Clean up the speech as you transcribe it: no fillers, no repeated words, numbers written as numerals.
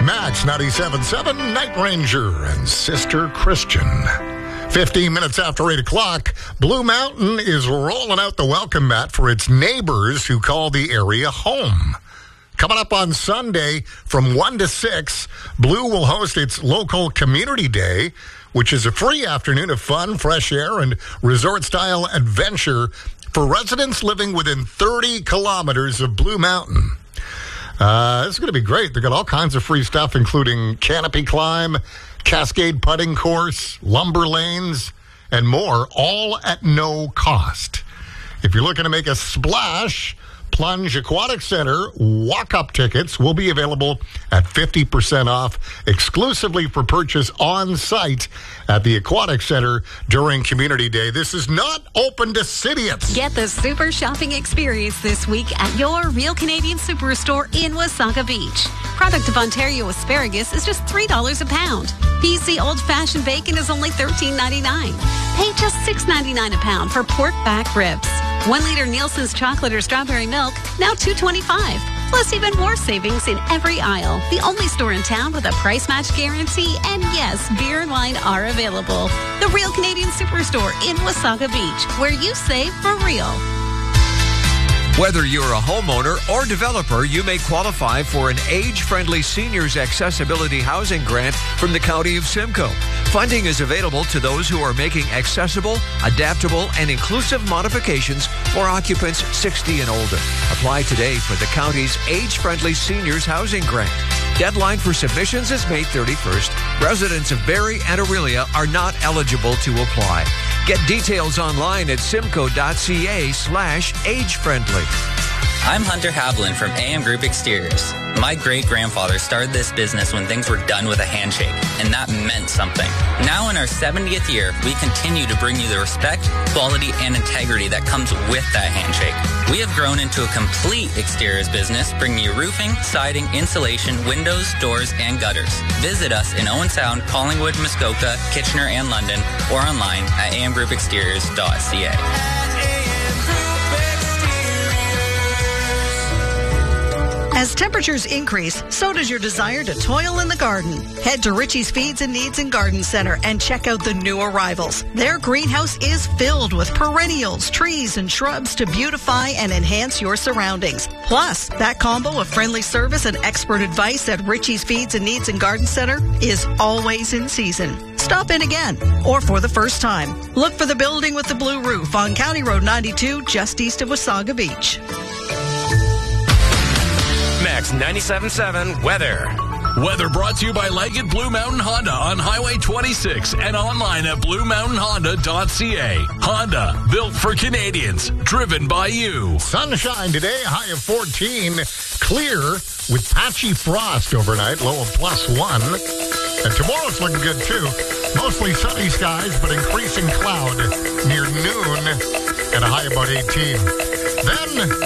Max 97.7, Night Ranger, and Sister Christian. 15 minutes after 8 o'clock, Blue Mountain is rolling out the welcome mat for its neighbors who call the area home. Coming up on Sunday from 1 to 6, Blue will host its local Community Day, which is a free afternoon of fun, fresh air, and resort-style adventure for residents living within 30 kilometers of Blue Mountain. This is going to be great. They've got all kinds of free stuff, including canopy climb, Cascade putting course, lumber lanes, and more, all at no cost. If you're looking to make a splash, Plunge Aquatic Center walk-up tickets will be available at 50% off exclusively for purchase on-site at the Aquatic Center during Community Day. This is not open to idiots. Get the super shopping experience this week at your Real Canadian Superstore in Wasaga Beach. Product of Ontario asparagus is just $3 a pound. PC old-fashioned bacon is only $13.99. Pay just $6.99 a pound for pork back ribs. 1 liter Nielsen's chocolate or strawberry milk, now $2.25. Plus even more savings in every aisle. The only store in town with a price match guarantee. And yes, beer and wine are available. The Real Canadian Superstore in Wasaga Beach, where you save for real. Whether you're a homeowner or developer, you may qualify for an age-friendly seniors accessibility housing grant from the County of Simcoe. Funding is available to those who are making accessible, adaptable, and inclusive modifications for occupants 60 and older. Apply today for the county's age-friendly seniors housing grant. Deadline for submissions is May 31st. Residents of Barrie and Orillia are not eligible to apply. Get details online at simcoe.ca/age-friendly. I'm Hunter Havlin from AM Group Exteriors. My great-grandfather started this business when things were done with a handshake, and that meant something. Now in our 70th year, we continue to bring you the respect, quality, and integrity that comes with that handshake. We have grown into a complete exteriors business, bringing you roofing, siding, insulation, windows, doors, and gutters. Visit us in Owen Sound, Collingwood, Muskoka, Kitchener, and London, or online at amgroupexteriors.ca. As temperatures increase, so does your desire to toil in the garden. Head to Richie's Feeds and Needs and Garden Center and check out the new arrivals. Their greenhouse is filled with perennials, trees, and shrubs to beautify and enhance your surroundings. Plus, that combo of friendly service and expert advice at Richie's Feeds and Needs and Garden Center is always in season. Stop in again, or for the first time. Look for the building with the blue roof on County Road 92, just east of Wasaga Beach. Max 97.7 Weather. Weather brought to you by Leggett Blue Mountain Honda on Highway 26 and online at bluemountainhonda.ca. Honda, built for Canadians, driven by you. Sunshine today, high of 14. Clear with patchy frost overnight, low of +1. And tomorrow's looking good too. Mostly sunny skies, but increasing cloud near noon and a high about 18. Then